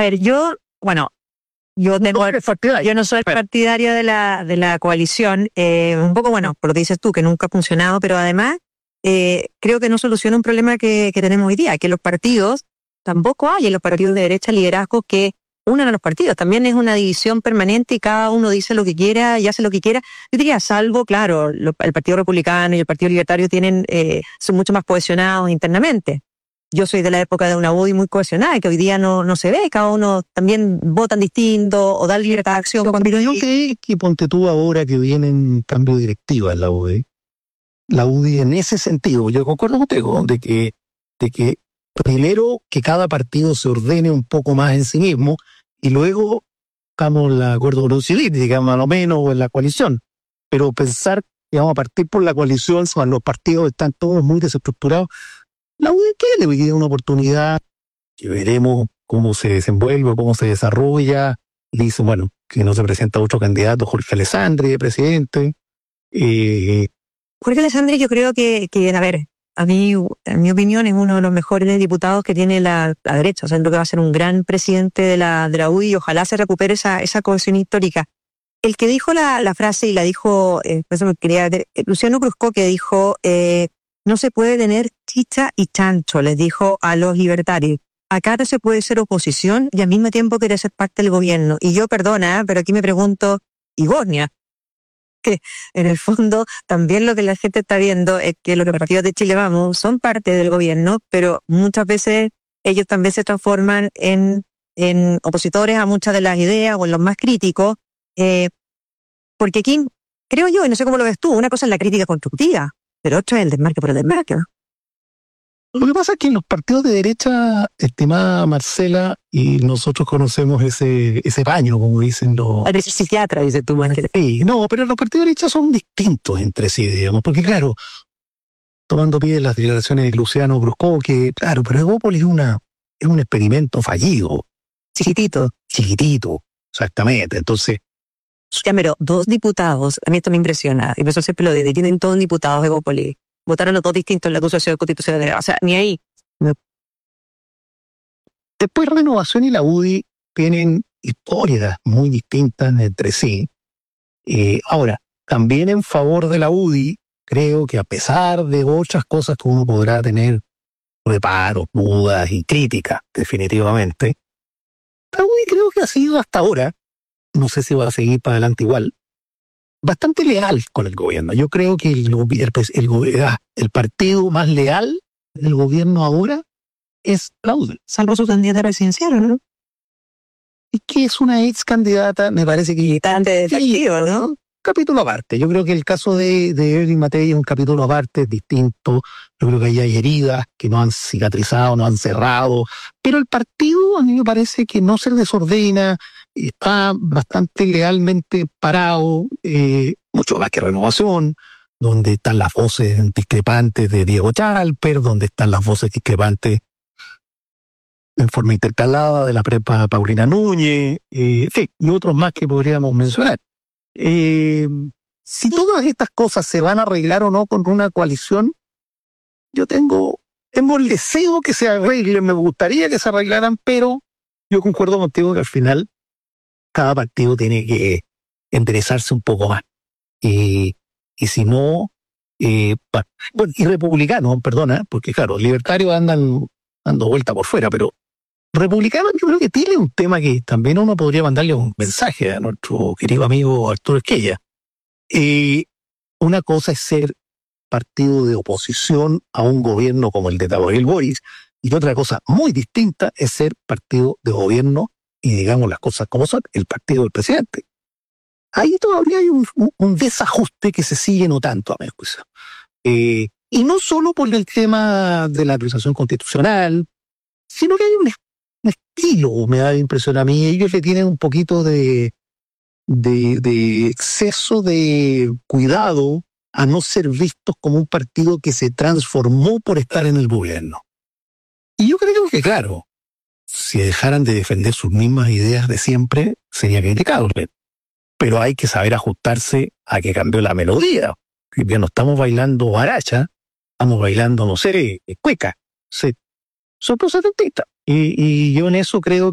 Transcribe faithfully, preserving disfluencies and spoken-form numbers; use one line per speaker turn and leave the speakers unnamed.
ver, yo, bueno, yo, tengo, yo no soy partidaria de la, de la coalición, eh, un poco, bueno, por lo que dices tú, que nunca ha funcionado, pero además eh, creo que no soluciona un problema que, que tenemos hoy día, que los partidos, tampoco hay en los partidos de derecha liderazgos que unan a los partidos, también es una división permanente y cada uno dice lo que quiera y hace lo que quiera. Yo diría, salvo, claro, lo, el Partido Republicano y el Partido Libertario tienen, eh, son mucho más cohesionados internamente. Yo soy de la época de una U D I muy cohesionada, que hoy día no, no se ve, cada uno también votan distinto o da libertad de acción.
Pero yo creo que ponte tú ahora que vienen cambio directivo en la U D I, la U D I en ese sentido, yo concuerdo contigo, de que, de que primero que cada partido se ordene un poco más en sí mismo y luego buscamos el acuerdo con civil, digamos, a lo menos, o en la coalición. Pero pensar que vamos a partir por la coalición, cuando los partidos están todos muy desestructurados, la U D I tiene hoy día una oportunidad que veremos cómo se desenvuelve, cómo se desarrolla. Dice, bueno, que no se presenta otro candidato, Jorge Alessandri, de presidente. Eh,
Jorge Alessandri yo creo que, que, a ver, a mí, en mi opinión, es uno de los mejores diputados que tiene la, la derecha. O sea, creo que va a ser un gran presidente de la, de la U D I y ojalá se recupere esa, esa cohesión histórica. El que dijo la, la frase y la dijo, eh, eso me quería, Luciano Cruzco, que dijo, eh, no se puede tener chicha y chancho, les dijo a los libertarios. Acá no se puede ser oposición y al mismo tiempo querer ser parte del gobierno. Y yo, perdona, ¿eh? pero aquí me pregunto, ¿y Bosnia? Que en el fondo también lo que la gente está viendo es que los partidos de Chile Vamos son parte del gobierno, pero muchas veces ellos también se transforman en, en opositores a muchas de las ideas o en los más críticos, eh, porque aquí, creo yo, y no sé cómo lo ves tú, una cosa es la crítica constructiva, pero otra es el desmarque por el desmarque.
Lo que pasa es que en los partidos de derecha, estimada Marcela, y nosotros conocemos ese ese paño, como dicen los...
El psiquiatra, dice tú.
Sí, no, pero los partidos de derecha son distintos entre sí, digamos, porque claro, tomando pie las declaraciones de Luciano Cruzco, que claro, pero Evópolis es, una, es un experimento fallido.
Chiquitito.
Chiquitito, exactamente, entonces...
Ya, pero dos diputados, a mí esto me impresiona, y por eso siempre lo digo, tienen todos diputados de Evópolis. Votaron los dos distintos en la acusación constitucional. O sea, ni ahí.
Después Renovación y la U D I tienen historias muy distintas entre sí. Eh, ahora, también en favor de la U D I, creo que a pesar de otras cosas que uno podrá tener, reparos, dudas y críticas, definitivamente, la U D I creo que ha sido hasta ahora, no sé si va a seguir para adelante igual, bastante leal con el gobierno. Yo creo que el, el, el, el partido más leal del gobierno ahora es la U D I.
Salvo su candidata presidencial, ¿no?
Y que es una ex candidata, me parece que...
Militante de partido, ¿no?
Capítulo aparte. Yo creo que el caso de, de Evelyn Matei es un capítulo aparte, es distinto. Yo creo que ahí hay heridas que no han cicatrizado, no han cerrado. Pero el partido a mí me parece que no se desordena, está bastante lealmente parado, eh, mucho más que Renovación, donde están las voces discrepantes de Diego Chalper, donde están las voces discrepantes en forma intercalada de la prepa Paulina Núñez, eh, sí, y otros más que podríamos mencionar. Eh, si todas estas cosas se van a arreglar o no con una coalición, yo tengo, tengo el deseo que se arreglen, me gustaría que se arreglaran, pero yo concuerdo contigo que al final cada partido tiene que enderezarse un poco más. Eh, y si no, eh, pa, bueno, y republicanos, perdona, porque claro, libertarios andan dando vuelta por fuera, pero republicanos yo creo que tiene un tema que también uno podría mandarle un mensaje a nuestro querido amigo Arturo Esquella. Eh, una cosa es ser partido de oposición a un gobierno como el de Gabriel Boric, y otra cosa muy distinta es ser partido de gobierno y digamos las cosas como son, el partido del presidente. Ahí todavía hay un, un, un desajuste que se sigue notando, a mi juicio. Eh, y no solo por el tema de la actualización constitucional, sino que hay un, un estilo, me da la impresión a mí. Ellos le tienen un poquito de, de, de exceso de cuidado a no ser vistos como un partido que se transformó por estar en el gobierno. Y yo creo que, claro, si dejaran de defender sus mismas ideas de siempre, sería criticado. Pero hay que saber ajustarse a que cambió la melodía. Ya no estamos bailando baracha, estamos bailando, no sé, cueca. Son procedentistas. Y, y yo en eso creo